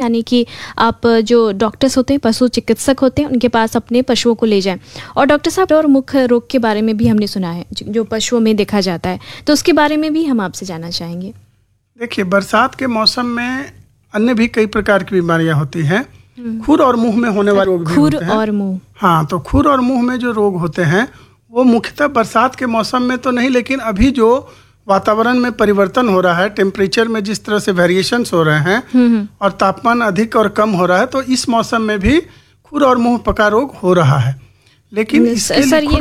यानी कि आप जो डॉक्टर्स होते हैं, पशु चिकित्सक होते हैं, उनके पास अपने पशुओं को ले जाएं। और डॉक्टर साहब, और मुख्य रोग के बारे में भी हमने सुना है जो पशुओं में देखा जाता है, तो उसके बारे में भी हम आपसे जानना चाहेंगे। देखिए, बरसात के मौसम में अन्य भी कई प्रकार की बीमारियां होती हैं। खुर और मुंह में होने वाले रोग भी होते हैं। खुर और मुंह, हाँ, तो खुर और मुंह में जो रोग होते हैं वो मुख्यतः बरसात के मौसम में तो नहीं, लेकिन अभी जो वातावरण में परिवर्तन हो रहा है, टेम्परेचर में जिस तरह से वेरिएशंस हो रहे हैं और तापमान अधिक और कम हो रहा है, तो इस मौसम में भी खुर और मुंह पका रोग हो रहा है। लेकिन इसके लिए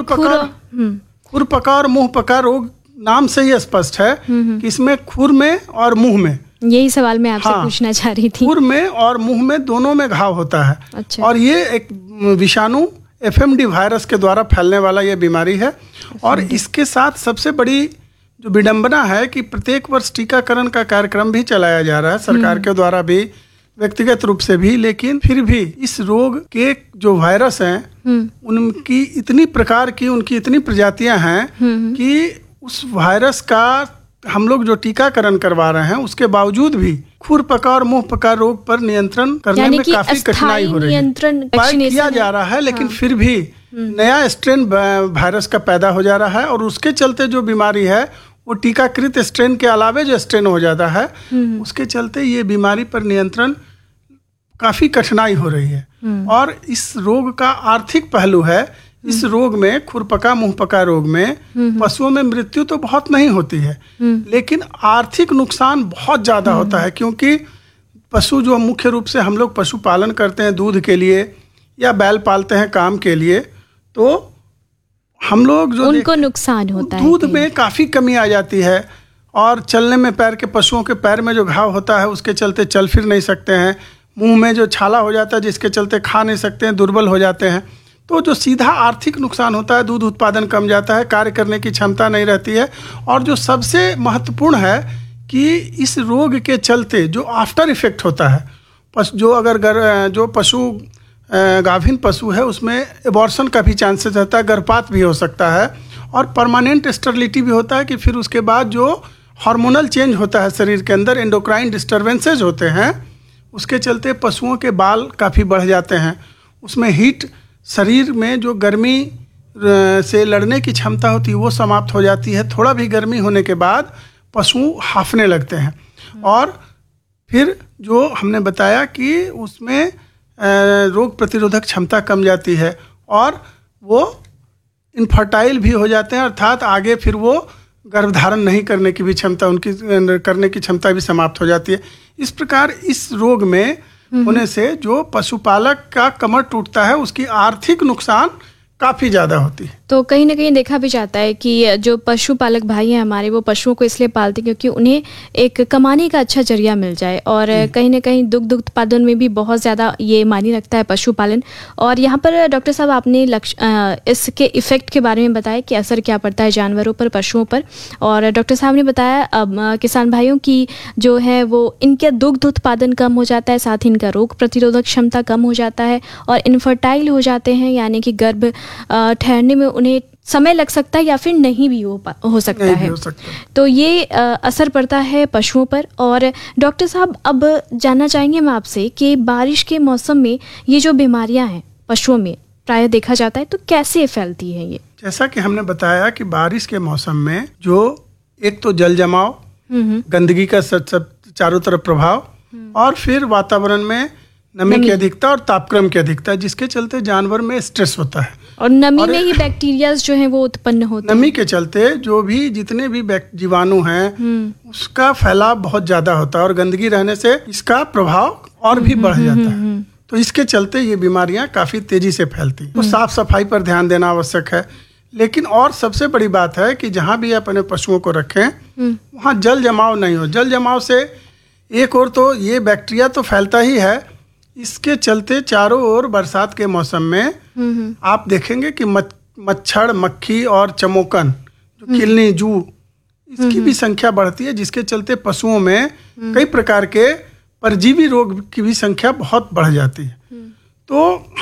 खुर पका और मुंह पका रोग नाम से ही स्पष्ट है कि इसमें खुर में और मुंह में, यही सवाल मैं आपसे पूछना चाह रही थी, खुर में और मुंह में दोनों में घाव होता है। अच्छा। और ये एक विषाणु FMD वायरस के द्वारा फैलने वाला ये बीमारी है। और इसके साथ सबसे बड़ी जो विडंबना है कि प्रत्येक वर्ष टीकाकरण का कार्यक्रम भी चलाया जा रहा है, सरकार के द्वारा भी, व्यक्तिगत रूप से भी, लेकिन फिर भी इस रोग के जो वायरस हैं उनकी इतनी प्रकार की, उनकी इतनी प्रजातियां हैं कि उस वायरस का हम लोग जो टीकाकरण करवा रहे हैं उसके बावजूद भी खुर पका और मुंह पका रोग पर नियंत्रण करने में काफी कठिनाई हो रही है। उपाय किया जा रहा है, लेकिन फिर भी नया स्ट्रेन वायरस का पैदा हो जा रहा है और उसके चलते जो बीमारी है वो टीकाकृत स्ट्रेन के अलावे जो स्ट्रेन हो जाता है, उसके चलते ये बीमारी पर नियंत्रण काफी कठिनाई हो रही है। और इस रोग का आर्थिक पहलू है। इस रोग में, खुरपका मुंहपका रोग में, पशुओं में मृत्यु तो बहुत नहीं होती है, लेकिन आर्थिक नुकसान बहुत ज्यादा होता है, क्योंकि पशु जो मुख्य रूप से हम लोग पशुपालन करते हैं दूध के लिए या बैल पालते हैं काम के लिए, तो हम लोग जो उनको नुकसान होता है, दूध में काफी कमी आ जाती है और चलने में, पैर के पशुओं के पैर में जो घाव होता है उसके चलते चल फिर नहीं सकते हैं, मुंह में जो छाला हो जाता है जिसके चलते खा नहीं सकते हैं, दुर्बल हो जाते हैं। तो जो सीधा आर्थिक नुकसान होता है, दूध उत्पादन कम जाता है, कार्य करने की क्षमता नहीं रहती है। और जो सबसे महत्वपूर्ण है कि इस रोग के चलते जो आफ्टर इफेक्ट होता है, जो पशु गाभिन पशु है उसमें एबॉर्शन का भी चांसेस रहता है, गर्भपात भी हो सकता है और परमानेंट स्टेरिलिटी भी होता है कि फिर उसके बाद जो हार्मोनल चेंज होता है शरीर के अंदर, एंडोक्राइन डिस्टर्बेंसेज होते हैं, उसके चलते पशुओं के बाल काफ़ी बढ़ जाते हैं। उसमें हीट, शरीर में जो गर्मी से लड़ने की क्षमता होती है वो समाप्त हो जाती है। थोड़ा भी गर्मी होने के बाद पशु हांफने लगते हैं। और फिर जो हमने बताया कि उसमें रोग प्रतिरोधक क्षमता कम जाती है और वो इनफर्टाइल भी हो जाते हैं, अर्थात आगे फिर वो गर्भधारण नहीं करने की भी क्षमता, उनकी करने की क्षमता भी समाप्त हो जाती है। इस प्रकार इस रोग में होने से जो पशुपालक का कमर टूटता है, उसकी आर्थिक नुकसान काफ़ी ज़्यादा होती है। तो कहीं ना कहीं देखा भी जाता है कि जो पशुपालक भाई हैं हमारे, वो पशुओं को इसलिए पालते हैं क्योंकि उन्हें एक कमाने का अच्छा जरिया मिल जाए। और कहीं ना कहीं दुग्ध उत्पादन में भी बहुत ज़्यादा ये मायने रखता है पशुपालन। और यहाँ पर डॉक्टर साहब आपने इसके इफ़ेक्ट के बारे में बताया कि असर क्या पड़ता है जानवरों पर, पशुओं पर। और डॉक्टर साहब ने बताया किसान भाइयों की जो है वो इनका दुग्ध उत्पादन कम हो जाता है, साथ ही इनका रोग प्रतिरोधक क्षमता कम हो जाता है और इनफर्टाइल हो जाते हैं, यानी कि गर्भ ठहरने में उन्हें समय लग सकता है या फिर नहीं भी हो सकता है। तो ये असर पड़ता है पशुओं पर। और डॉक्टर साहब, अब जानना चाहेंगे हम आपसे कि बारिश के मौसम में ये जो बीमारियां हैं पशुओं में प्राय देखा जाता है, तो कैसे फैलती है ये? जैसा कि हमने बताया कि बारिश के मौसम में जो एक तो जल जमाव, गंदगी का सब चारों तरफ प्रभाव और फिर वातावरण में नमी की अधिकता और तापक्रम की अधिकता, जिसके चलते जानवर में स्ट्रेस होता है और नमी में ही बैक्टीरिया जो हैं वो उत्पन्न होते हैं। नमी के चलते जो भी जितने भी जीवाणु हैं उसका फैलाव बहुत ज्यादा होता है और गंदगी रहने से इसका प्रभाव और भी बढ़ जाता है। तो इसके चलते ये बीमारियां काफी तेजी से फैलती हैं। तो साफ सफाई पर ध्यान देना आवश्यक है। लेकिन और सबसे बड़ी बात है कि जहाँ भी अपने पशुओं को रखें वहाँ जल जमाव नहीं हो। जल जमाव से एक और तो ये बैक्टीरिया तो फैलता ही है, इसके चलते चारों ओर बरसात के मौसम में आप देखेंगे कि मच्छर, मक्खी और चमोकन, जो किलनी, जू, इसकी भी संख्या बढ़ती है, जिसके चलते पशुओं में कई प्रकार के परजीवी रोग की भी संख्या बहुत बढ़ जाती है। तो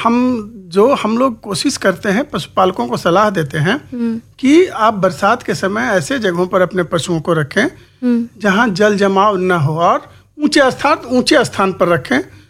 हम लोग कोशिश करते हैं, पशुपालकों को सलाह देते हैं कि आप बरसात के समय ऐसे जगहों पर अपने पशुओं को रखें जहां जल जमाव न हो और ऊंचे स्थान पर रखें